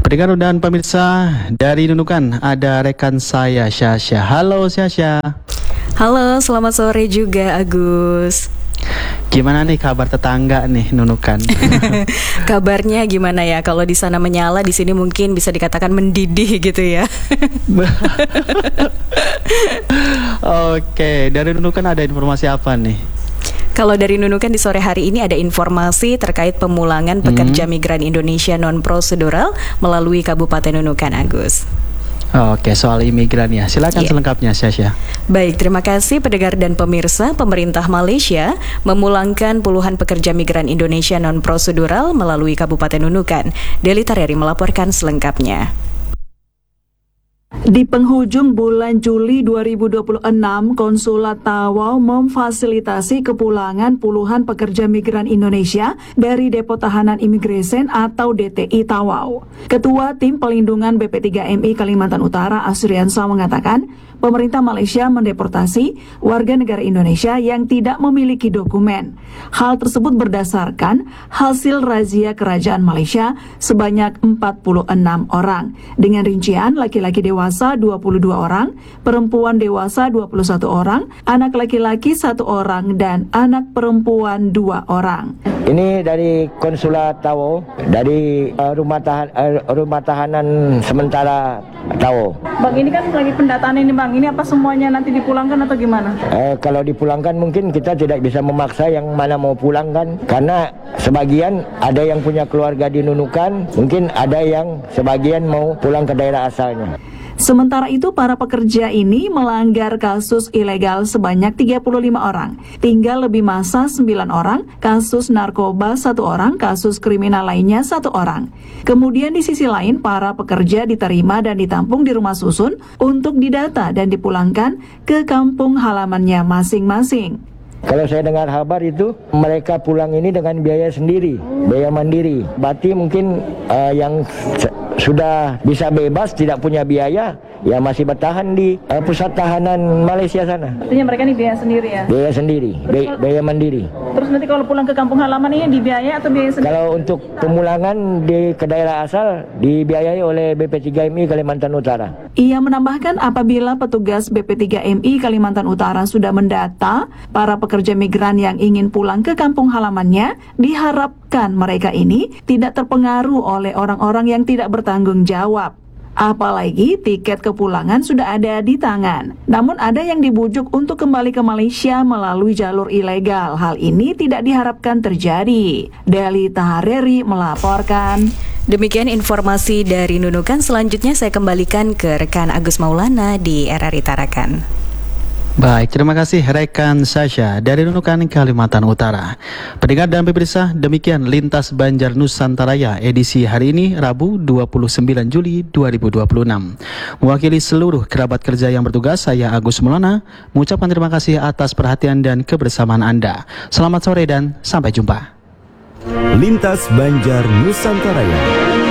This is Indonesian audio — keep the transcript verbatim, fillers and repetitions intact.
Pendengar dan pemirsa, dari Nunukan ada rekan saya Syasha. Halo Syasha. Halo, selamat sore juga Agus. Gimana nih kabar tetangga nih Nunukan? Kabarnya gimana ya? Kalau di sana menyala, di sini mungkin bisa dikatakan mendidih gitu ya. Oke, dari Nunukan ada informasi apa nih? Kalau dari Nunukan di sore hari ini ada informasi terkait pemulangan pekerja hmm. migran Indonesia non-prosedural melalui Kabupaten Nunukan, Agus. Oke, soal imigran ya. Silakan yeah. selengkapnya, Syasha. Baik, terima kasih pendengar dan pemirsa. Pemerintah Malaysia memulangkan puluhan pekerja migran Indonesia non-prosedural melalui Kabupaten Nunukan. Deli Tareri melaporkan selengkapnya. Di penghujung bulan Juli dua ribu dua puluh enam, Konsulat Tawau memfasilitasi kepulangan puluhan pekerja migran Indonesia dari Depo Tahanan Imigresen atau D T I Tawau. Ketua Tim Pelindungan B P tiga M I Kalimantan Utara Asriansa mengatakan, pemerintah Malaysia mendeportasi warga negara Indonesia yang tidak memiliki dokumen. Hal tersebut berdasarkan hasil razia kerajaan Malaysia sebanyak empat puluh enam orang. Dengan rincian laki-laki dewasa dua puluh dua orang, perempuan dewasa dua puluh satu orang, anak laki-laki satu orang, dan anak perempuan dua orang. Ini dari Konsulat Tawau, dari uh, rumah, tahan, uh, rumah tahanan sementara Tawau. Bang, ini kan lagi pendataan ini Bang, ini apa semuanya nanti dipulangkan atau gimana? Uh, kalau dipulangkan mungkin kita tidak bisa memaksa yang mana mau pulangkan, karena sebagian ada yang punya keluarga di Nunukan, mungkin ada yang sebagian mau pulang ke daerah asalnya. Sementara itu, para pekerja ini melanggar kasus ilegal sebanyak tiga puluh lima orang, tinggal lebih masa sembilan orang, kasus narkoba satu orang, kasus kriminal lainnya satu orang. Kemudian di sisi lain, para pekerja diterima dan ditampung di rumah susun untuk didata dan dipulangkan ke kampung halamannya masing-masing. Kalau saya dengar kabar itu, mereka pulang ini dengan biaya sendiri, biaya mandiri. Berarti mungkin uh, yang sudah bisa bebas, tidak punya biaya, ya masih bertahan di uh, pusat tahanan Malaysia sana. Artinya mereka ini biaya sendiri ya? Biaya sendiri, biaya, biaya mandiri. Terus nanti kalau pulang ke kampung halaman ini dibiayai atau biaya sendiri? Kalau untuk pemulangan di ke daerah asal, dibiayai oleh B P tiga M I Kalimantan Utara. Ia menambahkan apabila petugas B P tiga M I Kalimantan Utara sudah mendata para pekerja migran yang ingin pulang ke kampung halamannya, diharapkan mereka ini tidak terpengaruh oleh orang-orang yang tidak bertanggung jawab. Apalagi tiket kepulangan sudah ada di tangan. Namun ada yang dibujuk untuk kembali ke Malaysia melalui jalur ilegal. Hal ini tidak diharapkan terjadi. Deli Tareri melaporkan. Demikian informasi dari Nunukan. Selanjutnya saya kembalikan ke rekan Agus Maulana di R R I Tarakan. Baik, terima kasih rekan Syasha dari Nunukan, Kalimantan Utara. Pendengar dan pemirsa, demikian Lintas Banjar Nusantaraya edisi hari ini Rabu dua puluh sembilan Juli dua ribu dua puluh enam. Mewakili seluruh kerabat kerja yang bertugas, saya Agus Maulana mengucapkan terima kasih atas perhatian dan kebersamaan Anda. Selamat sore dan sampai jumpa. Lintas Banjar Nusantaraya.